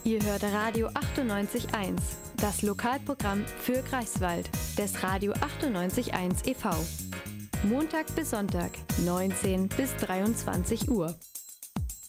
Ihr hört Radio 98.1, das Lokalprogramm für Greifswald des Radio 98.1 e.V. Montag bis Sonntag, 19 bis 23 Uhr.